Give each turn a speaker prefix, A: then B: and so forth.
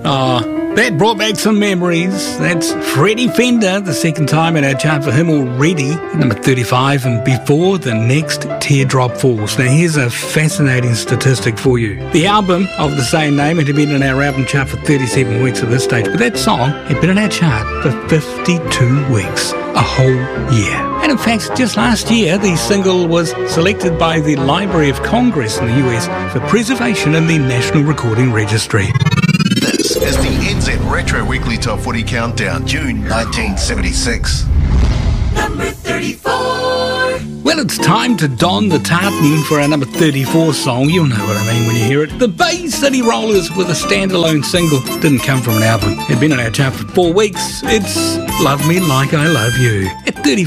A: That brought back some memories. That's Freddie Fender, the second time in our chart for him already, at number 35, and before the next Teardrop Falls. Now here's a fascinating statistic for you. The album of the same name had been in our album chart for 37 weeks at this stage, but that song had been in our chart for 52 weeks, a whole year. And in fact, just last year, the single was selected by the Library of Congress in the US for preservation in the National Recording Registry.
B: This is the NZ Retro Weekly Top 40 Countdown, June 1976.
C: Number 34.
A: Well, it's time to don the tartan for our number 34 song. You'll know what I mean when you hear it. The Bay City Rollers with a standalone single. Didn't come from an album. It'd been on our chart for 4 weeks. It's Love Me Like I Love You. At 34.